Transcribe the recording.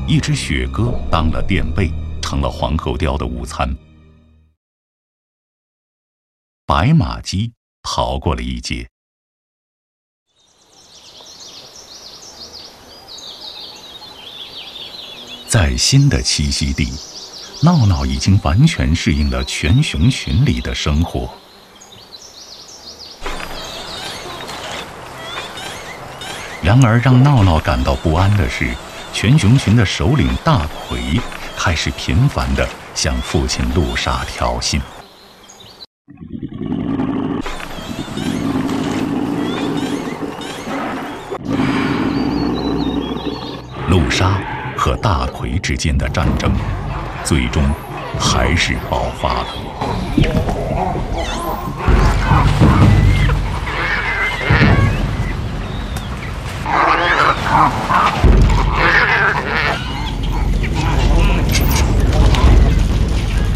一只雪鸽当了垫背，成了皇后雕的午餐。白马鸡逃过了一劫。在新的栖息地，闹闹已经完全适应了全熊群里的生活。然而，让闹闹感到不安的是，全熊群的首领大奎开始频繁地向父亲陆沙挑衅。陆沙和大奎之间的战争，最终还是爆发了。